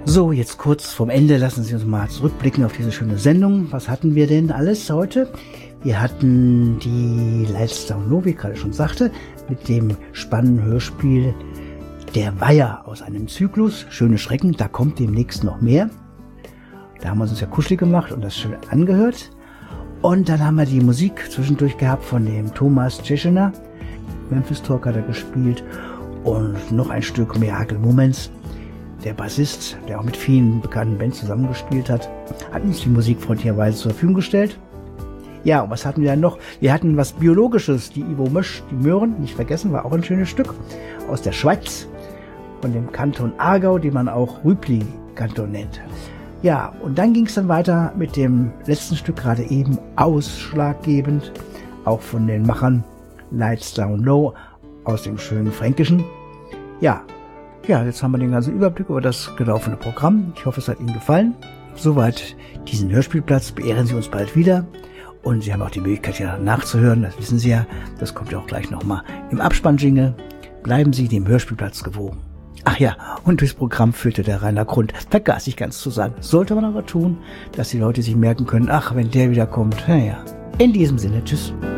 So, jetzt kurz vorm Ende lassen Sie uns mal zurückblicken auf diese schöne Sendung. Was hatten wir denn alles heute? Wir hatten die Lights Down Low, wie ich gerade schon sagte, mit dem spannenden Hörspiel Der Weiher aus einem Zyklus. Schöne Schrecken, da kommt demnächst noch mehr. Da haben wir uns ja kuschelig gemacht und das schön angehört. Und dann haben wir die Musik zwischendurch gehabt von dem Thomas Tscheschener. Memphis Talk hat er gespielt. Und noch ein Stück Miracle Moments. Der Bassist, der auch mit vielen bekannten Bands zusammengespielt hat, hat uns die Musik freundlicherweise zur Verfügung gestellt. Ja, und was hatten wir dann noch? Wir hatten was Biologisches, die Ivo Mösch, die Möhren, nicht vergessen, war auch ein schönes Stück aus der Schweiz, von dem Kanton Aargau, den man auch Rübli-Kanton nennt. Ja, und dann ging es dann weiter mit dem letzten Stück, gerade eben ausschlaggebend, auch von den Machern Lights Down Low aus dem schönen Fränkischen. Ja, jetzt haben wir den ganzen Überblick über das gelaufene Programm. Ich hoffe, es hat Ihnen gefallen. Soweit diesen Hörspielplatz. Beehren Sie uns bald wieder. Und Sie haben auch die Möglichkeit, ja nachzuhören. Das wissen Sie ja. Das kommt ja auch gleich nochmal im Abspann-Jingle. Bleiben Sie dem Hörspielplatz gewogen. Ach ja, und durchs Programm führte der Rainer Grund. Vergaß ich ganz zu sagen. Sollte man aber tun, dass die Leute sich merken können, ach, wenn der wieder kommt. Naja, in diesem Sinne, tschüss.